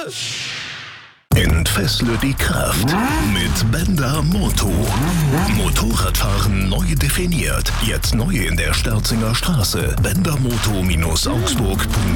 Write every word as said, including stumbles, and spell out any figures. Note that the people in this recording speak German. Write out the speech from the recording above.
Entfessle die Kraft mit Benda Moto. Motorradfahren neu definiert. Jetzt neu in der Sterzinger Straße. benda moto Augsburg punkt de